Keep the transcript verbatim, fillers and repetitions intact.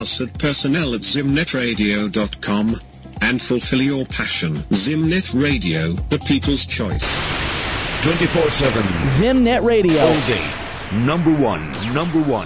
us at personnel at zimnetradio dot com and fulfill your passion. Zimnet Radio, the people's choice. twenty-four seven. Zimnet Radio. All day. Number one. Number one.